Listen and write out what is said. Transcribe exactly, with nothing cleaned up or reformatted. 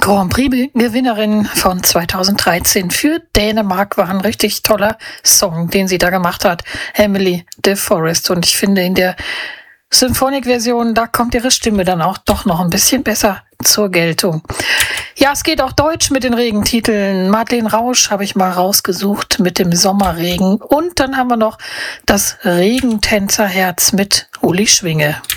Grand Prix-Gewinnerin von zweitausenddreizehn für Dänemark war ein richtig toller Song, den sie da gemacht hat, Emily de Forest. Und ich finde, in der Symphonic-Version, da kommt ihre Stimme dann auch doch noch ein bisschen besser zur Geltung. Ja, es geht auch deutsch mit den Regentiteln. Madeleine Rausch habe ich mal rausgesucht mit dem Sommerregen. Und dann haben wir noch das Regentänzerherz mit Uli Schwinge.